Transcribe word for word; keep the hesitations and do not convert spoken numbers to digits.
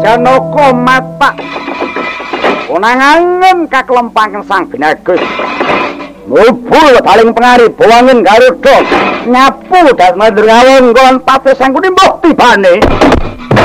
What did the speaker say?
Janaka mata Unangangen kaklempaken sang binagus Mubul paling pengari Bawangin Garuda Nyapu dan madur ngawon Nggon pate sang kuni mbok tibane